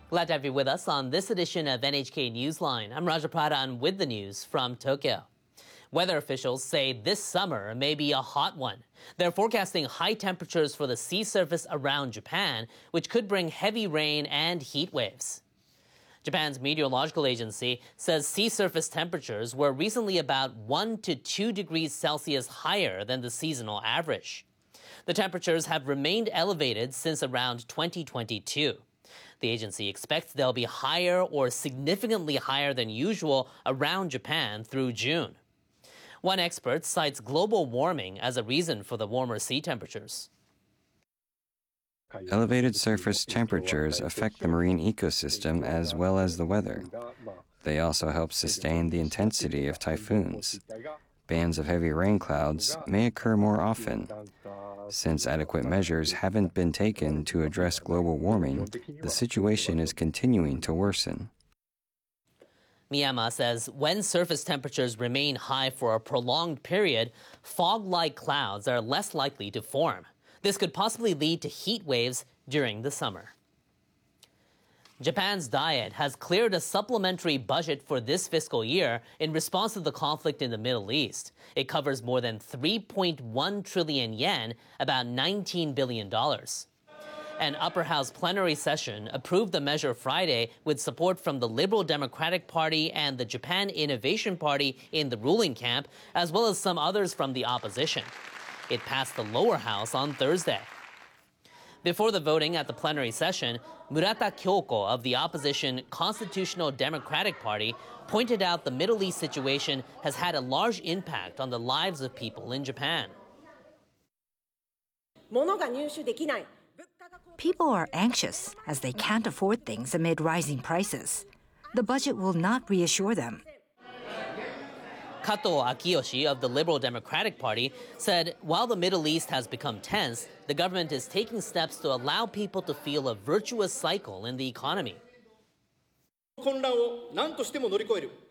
Glad to have you with us on this edition of NHK Newsline. I'm Raja Pradhan with the news from Tokyo. Weather officials say this summer may be a hot one. They're forecasting high temperatures for the sea surface around Japan, which could bring heavy rain and heat waves. Japan's meteorological agency says sea surface temperatures were recently about 1 to 2 degrees Celsius higher than the seasonal average. The temperatures have remained elevated since around 2022. The agency expects they'll be higher or significantly higher than usual around Japan through June. One expert cites global warming as a reason for the warmer sea temperatures. Elevated surface temperatures affect the marine ecosystem as well as the weather. They also help sustain the intensity of typhoons. Bands of heavy rain clouds may occur more often. Since adequate measures haven't been taken to address global warming, the situation is continuing to worsen. Miyama says when surface temperatures remain high for a prolonged period, fog-like clouds are less likely to form. This could possibly lead to heat waves during the summer. Japan's Diet has cleared a supplementary budget for this fiscal year in response to the conflict in the Middle East. It covers more than 3.1 trillion yen, about $19 billion. An upper house plenary session approved the measure Friday with support from the Liberal Democratic Party and the Japan Innovation Party in the ruling camp, as well as some others from the opposition. It passed the lower house on Thursday. Before the voting at the plenary session, Murata Kyoko of the opposition Constitutional Democratic Party pointed out the Middle East situation has had a large impact on the lives of people in Japan. People are anxious as they can't afford things amid rising prices. The budget will not reassure them. Kato Akiyoshi of the Liberal Democratic Party said while the Middle East has become tense, the government is taking steps to allow people to feel a virtuous cycle in the economy.